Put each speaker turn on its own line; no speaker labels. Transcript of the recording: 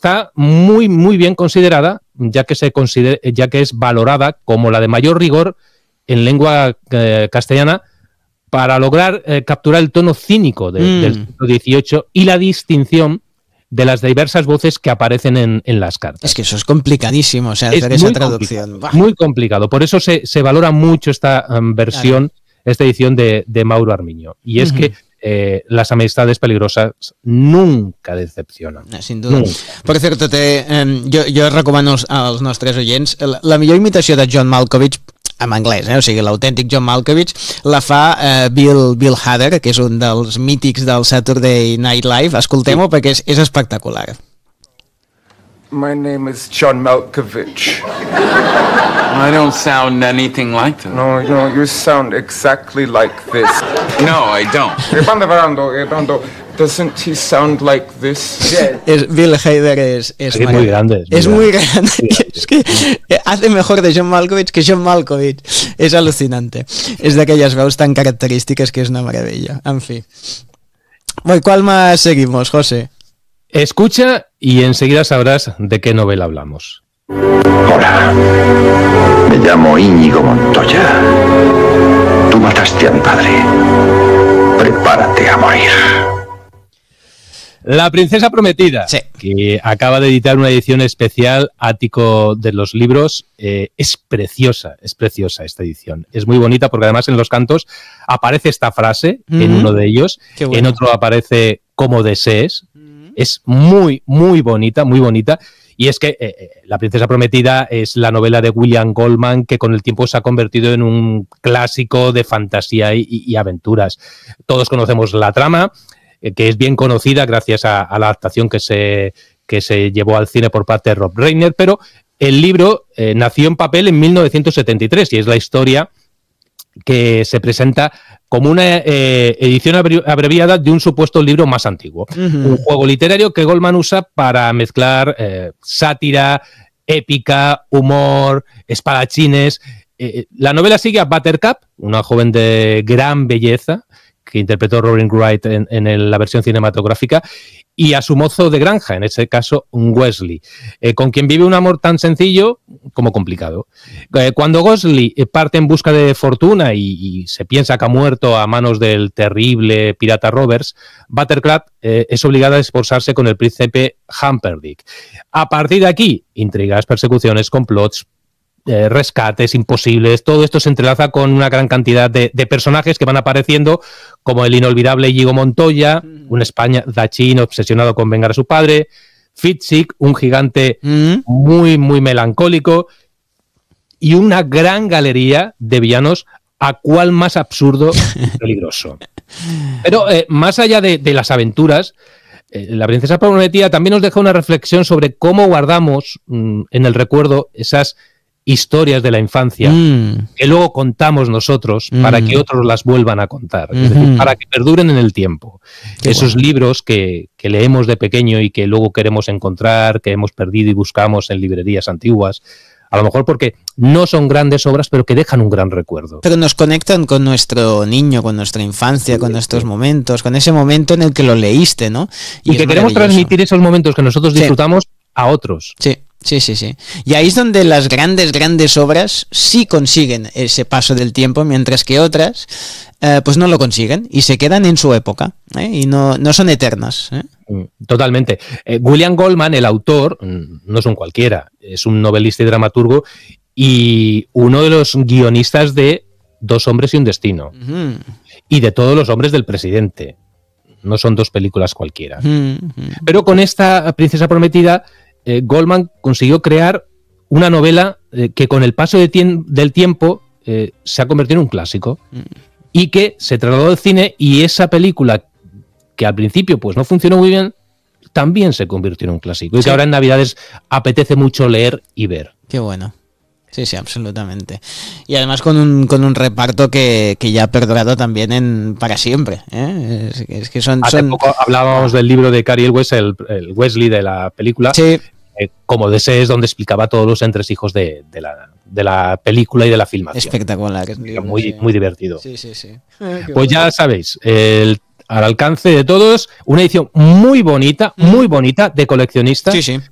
está muy, muy bien considerada, ya que es valorada como la de mayor rigor en lengua castellana para lograr capturar el tono cínico del siglo XVIII y la distinción de las diversas voces que aparecen en las cartas.
Es que eso es complicadísimo, o sea, hacer esa traducción.
Muy complicado. Por eso se valora mucho esta versión, esta edición de Mauro Armiño. Y es que las amistades peligrosas nunca decepcionen.
Sin duda. Nunca. Per cert, jo recomano als nostres oients la millor imitació de John Malkovich en anglès, o sigui, l'autèntic John Malkovich la fa Bill Hader, que és un dels mítics del Saturday Night Live. Escoltem-ho perquè és espectacular.
My name is John Malkovich. I don't sound anything like that. No, you sound exactly like this. No, I don't. Doesn't he sound like this?
Bill Hader es
muy grande.
Es muy grande. Es que hace mejor de John Malkovich que John Malkovich. Es alucinante. Es de aquellas veus tan características que es una maravilla. En fi. Bueno, ¿cuál más seguimos, José?
Escucha y enseguida sabrás de qué novela hablamos.
Hola, me llamo Íñigo Montoya. Tú mataste a mi padre. Prepárate a morir.
La princesa prometida,
sí,
que acaba de editar una edición especial, Ático de los libros. Es preciosa esta edición. Es muy bonita porque además en los cantos aparece esta frase en uno de ellos, bueno. En otro aparece como desees. Es muy, muy bonita, muy bonita. Y es que La princesa prometida es la novela de William Goldman que con el tiempo se ha convertido en un clásico de fantasía y aventuras. Todos conocemos la trama, que es bien conocida gracias a la adaptación que se llevó al cine por parte de Rob Reiner, pero el libro nació en papel en 1973 y es la historia que se presenta como una edición abreviada de un supuesto libro más antiguo. Un juego literario que Goldman usa para mezclar sátira, épica, humor, espadachines. La novela sigue a Buttercup, una joven de gran belleza, que interpretó Robin Wright en la versión cinematográfica, y a su mozo de granja, en ese caso Wesley, con quien vive un amor tan sencillo como complicado. Cuando Wesley parte en busca de fortuna y se piensa que ha muerto a manos del terrible pirata Roberts, Buttercup es obligada a esposarse con el príncipe Humperdinck. A partir de aquí, intrigas, persecuciones, complots, rescates imposibles, todo esto se entrelaza con una gran cantidad de personajes que van apareciendo, como el inolvidable Íñigo Montoya, un espadachín obsesionado con vengar a su padre, Fitzsick, un gigante muy, muy melancólico, y una gran galería de villanos, a cual más absurdo y peligroso. Pero más allá de las aventuras, La princesa prometida también nos deja una reflexión sobre cómo guardamos en el recuerdo esas historias de la infancia que luego contamos nosotros para que otros las vuelvan a contar, es decir, para que perduren en el tiempo. Qué esos libros que leemos de pequeño y que luego queremos encontrar, que hemos perdido y buscamos en librerías antiguas, a lo mejor porque no son grandes obras, pero que dejan un gran recuerdo.
Pero nos conectan con nuestro niño, con nuestra infancia, con nuestros momentos, con ese momento en el que lo leíste, ¿no?
Y que queremos transmitir esos momentos que nosotros disfrutamos a otros.
Sí. Sí. Y ahí es donde las grandes obras sí consiguen ese paso del tiempo, mientras que otras pues no lo consiguen y se quedan en su época, y no son eternas.
Totalmente. William Goldman, el autor, no es un cualquiera, es un novelista y dramaturgo y uno de los guionistas de Dos hombres y un destino y de Todos los hombres del presidente. No son dos películas cualquiera. Pero con esta Princesa Prometida, Goldman consiguió crear una novela que con el paso del tiempo se ha convertido en un clásico y que se trasladó al cine, y esa película que al principio pues no funcionó muy bien también se convirtió en un clásico y que ahora en Navidades apetece mucho leer y ver.
Qué bueno. Sí, absolutamente. Y además con un reparto que ya ha perdurado también para siempre. Es que
Hace poco hablábamos del libro de Cary Elwes, el Wesley de la película.
Sí.
Como desees, donde explicaba todos los entresijos de la película y de la filmación.
Espectacular.
Muy divertido.
Sí.
Pues bueno, ya sabéis, al alcance de todos, una edición muy bonita, de coleccionista,